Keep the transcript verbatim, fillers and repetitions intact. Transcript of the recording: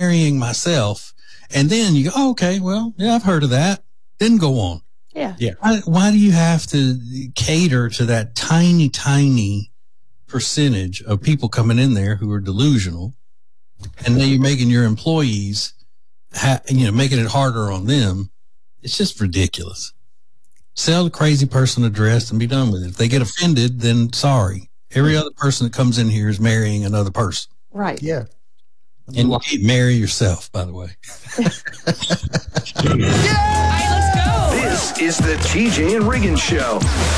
marrying myself. And then you go, oh, okay, well, yeah, I've heard of that. Then go on. Yeah. Yeah. Why, why do you have to cater to that tiny, tiny percentage of people coming in there who are delusional? And then you're making your employees, ha- you know, making it harder on them. It's just ridiculous. Sell the crazy person a dress and be done with it. If they get offended, then sorry. Every other person that comes in here is marrying another person. Right. Yeah. And marry yourself, by the way. Yeah! All right, let's go. This is the T J and Riggins Show.